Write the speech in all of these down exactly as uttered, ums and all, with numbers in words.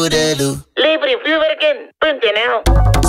Lever je vuurwerk in punt n l.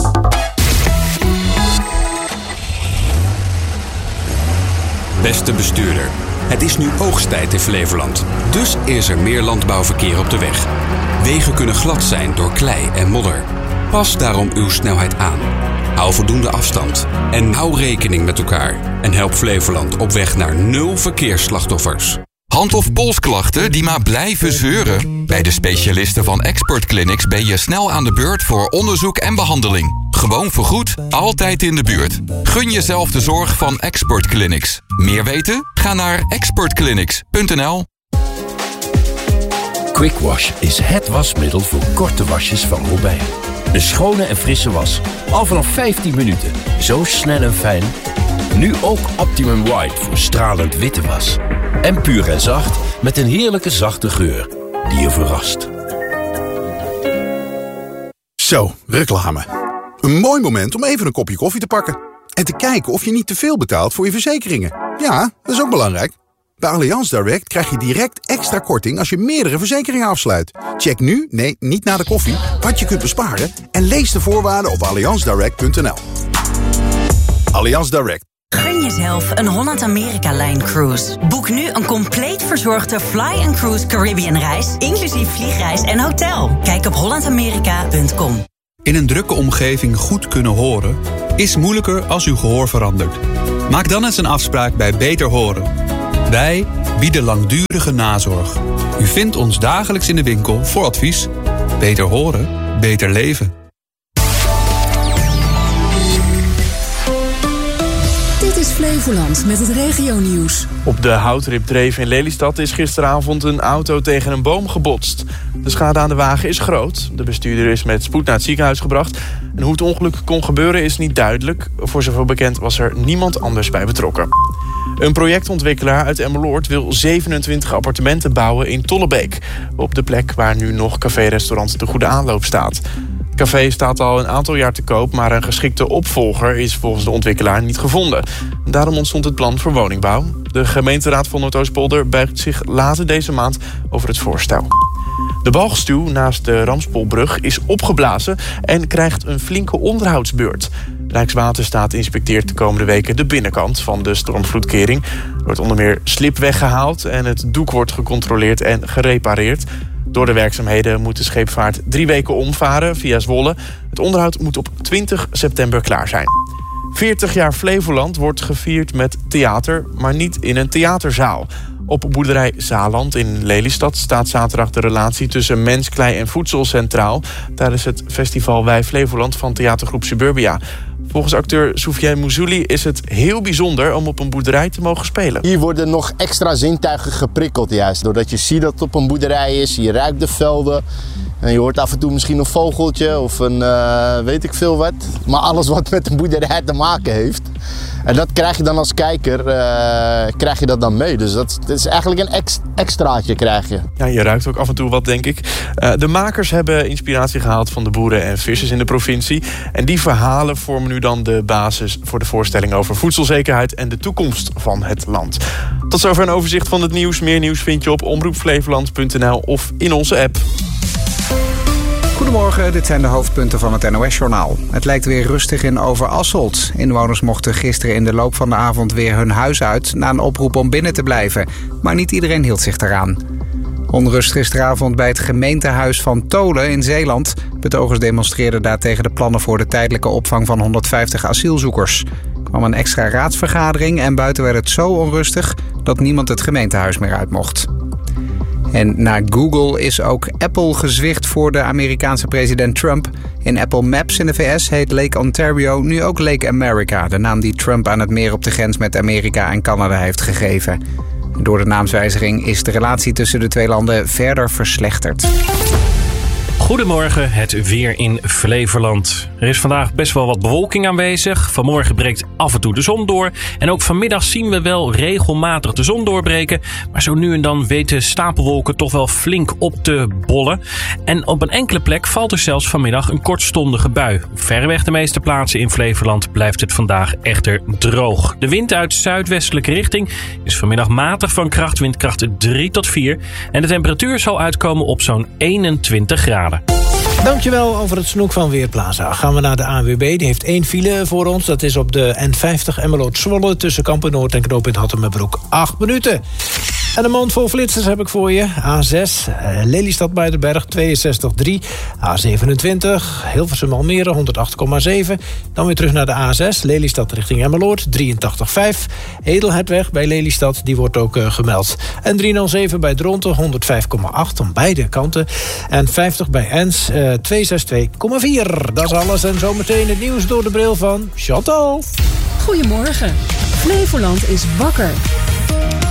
Beste bestuurder, het is nu oogsttijd in Flevoland. Dus is er meer landbouwverkeer op de weg. Wegen kunnen glad zijn door klei en modder. Pas daarom uw snelheid aan. Hou voldoende afstand. En hou rekening met elkaar. En help Flevoland op weg naar nul verkeersslachtoffers. Hand- of polsklachten die maar blijven zeuren? Bij de specialisten van Expert Clinics ben je snel aan de beurt voor onderzoek en behandeling. Gewoon vergoed, altijd in de buurt. Gun jezelf de zorg van Expert Clinics. Meer weten? Ga naar expert clinics punt n l. Quick Wash is het wasmiddel voor korte wasjes van Robijn. Een schone en frisse was. Al vanaf vijftien minuten. Zo snel en fijn. Nu ook Optimum White voor stralend witte was. En puur en zacht met een heerlijke zachte geur die je verrast. Zo, reclame. Een mooi moment om even een kopje koffie te pakken. En te kijken of je niet te veel betaalt voor je verzekeringen. Ja, dat is ook belangrijk. Bij Allianz Direct krijg je direct extra korting als je meerdere verzekeringen afsluit. Check nu, nee, niet na de koffie, wat je kunt besparen en lees de voorwaarden op allianz direct punt n l. Allianz Direct. Gun jezelf een Holland-Amerika-lijn-cruise. Boek nu een compleet verzorgde Fly and Cruise Caribbean-reis, inclusief vliegreis en hotel. Kijk op holland amerika punt com. In een drukke omgeving goed kunnen horen is moeilijker als uw gehoor verandert. Maak dan eens een afspraak bij Beter Horen. Wij bieden langdurige nazorg. U vindt ons dagelijks in de winkel voor advies. Beter horen, beter leven. Dit is Flevoland met het regionieuws. Op de Houtripdreef in Lelystad is gisteravond een auto tegen een boom gebotst. De schade aan de wagen is groot. De bestuurder is met spoed naar het ziekenhuis gebracht. En hoe het ongeluk kon gebeuren is niet duidelijk. Voor zover bekend was er niemand anders bij betrokken. Een projectontwikkelaar uit Emmeloord wil zevenentwintig appartementen bouwen in Tollebeek. Op de plek waar nu nog café-restaurant De Goede Aanloop staat. Het café staat al een aantal jaar te koop, maar een geschikte opvolger is volgens de ontwikkelaar niet gevonden. Daarom ontstond het plan voor woningbouw. De gemeenteraad van Noordoostpolder buigt zich later deze maand over het voorstel. De Balgstuw naast de Ramspolbrug is opgeblazen en krijgt een flinke onderhoudsbeurt. Rijkswaterstaat inspecteert de komende weken de binnenkant van de stormvloedkering. Er wordt onder meer slip weggehaald en het doek wordt gecontroleerd en gerepareerd. Door de werkzaamheden moet de scheepvaart drie weken omvaren via Zwolle. Het onderhoud moet op twintig september klaar zijn. veertig jaar Flevoland wordt gevierd met theater, maar niet in een theaterzaal. Op boerderij Zaland in Lelystad staat zaterdag de relatie tussen mens, klei en voedsel centraal tijdens het festival Wij Flevoland van theatergroep Suburbia. Volgens acteur Soufiane Mouzouli is het heel bijzonder om op een boerderij te mogen spelen. Hier worden nog extra zintuigen geprikkeld juist. Doordat je ziet dat het op een boerderij is, je ruikt de velden. En je hoort af en toe misschien een vogeltje of een uh, weet ik veel wat. Maar alles wat met een boerderij te maken heeft. En dat krijg je dan als kijker, uh, krijg je dat dan mee. Dus dat, dat is eigenlijk een ex, extraatje krijg je. Ja, je ruikt ook af en toe wat, denk ik. Uh, de makers hebben inspiratie gehaald van de boeren en vissers in de provincie. En die verhalen vormen nu dan de basis voor de voorstelling over voedselzekerheid en de toekomst van het land. Tot zover een overzicht van het nieuws. Meer nieuws vind je op omroep flevoland punt n l of in onze app. Goedemorgen, dit zijn de hoofdpunten van het N O S-journaal. Het lijkt weer rustig in Overasselt. Inwoners mochten gisteren in de loop van de avond weer hun huis uit na een oproep om binnen te blijven. Maar niet iedereen hield zich eraan. Onrust gisteravond bij het gemeentehuis van Tolen in Zeeland. Betogers demonstreerden daar tegen de plannen voor de tijdelijke opvang van honderdvijftig asielzoekers. Er kwam een extra raadsvergadering en buiten werd het zo onrustig dat niemand het gemeentehuis meer uit mocht. En na Google is ook Apple gezwicht voor de Amerikaanse president Trump. In Apple Maps in de V S heet Lake Ontario nu ook Lake America, de naam die Trump aan het meer op de grens met Amerika en Canada heeft gegeven. Door de naamswijziging is de relatie tussen de twee landen verder verslechterd. Goedemorgen, het weer in Flevoland. Er is vandaag best wel wat bewolking aanwezig. Vanmorgen breekt af en toe de zon door. En ook vanmiddag zien we wel regelmatig de zon doorbreken. Maar zo nu en dan weten stapelwolken toch wel flink op te bollen. En op een enkele plek valt er zelfs vanmiddag een kortstondige bui. Op verreweg de meeste plaatsen in Flevoland blijft het vandaag echter droog. De wind uit zuidwestelijke richting is vanmiddag matig van kracht, windkracht drie tot vier. En de temperatuur zal uitkomen op zo'n eenentwintig graden. Dankjewel over het snoek van Weerplaza. Gaan we naar de A N W B. Die heeft één file voor ons. Dat is op de N vijftig Emmeloord-Zwolle tussen Kampen-Noord en knooppunt Hattemerbroek. Acht minuten. En een mond vol flitsers heb ik voor je. A zes, uh, Lelystad bij de Berg, tweeënzestig komma drie. A zevenentwintig, Hilversum Almere, honderdacht komma zeven. Dan weer terug naar de A zes, Lelystad richting Emmeloord, drieëntachtig komma vijf. Edelhertweg bij Lelystad, die wordt ook uh, gemeld. En driehonderdzeven bij Dronten, honderdvijf komma acht aan beide kanten. En vijftig bij Ens, uh, tweehonderdzesentwintig komma vier. Dat is alles en zometeen het nieuws door de bril van Chantal. Goedemorgen. Flevoland is wakker.